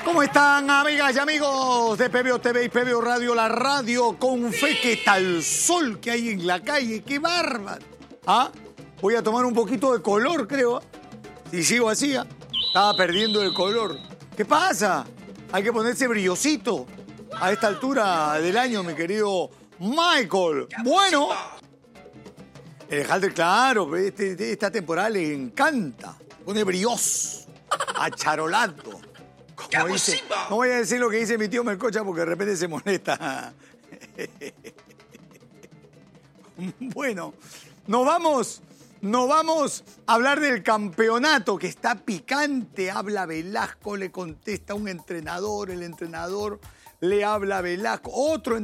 ¿Cómo están, amigas y amigos de PBO TV y PBO Radio? La radio con fe. ¿Qué tal sol que hay en la calle? ¡Qué bárbaro! ¿Ah? Voy a tomar un poquito de color, creo. Si sigo así, estaba perdiendo el color. ¿Qué pasa? Hay que ponerse brillosito a esta altura del año, mi querido Michael. Bueno, el Halder, claro, esta temporada le encanta. Pone brilloso, acharolado. Como dice, no voy a decir lo que dice mi tío Melcocha porque de repente se molesta. Bueno, nos vamos a hablar del campeonato que está picante. Habla Velasco, le contesta un entrenador, el entrenador le habla a Velasco, otro